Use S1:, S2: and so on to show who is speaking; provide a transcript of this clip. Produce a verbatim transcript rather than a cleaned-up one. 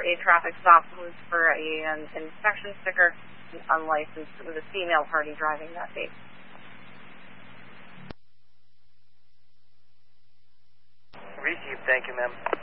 S1: for a traffic stop was for a, an inspection sticker, unlicensed, with a female party driving that day.
S2: Received. Thank you, ma'am.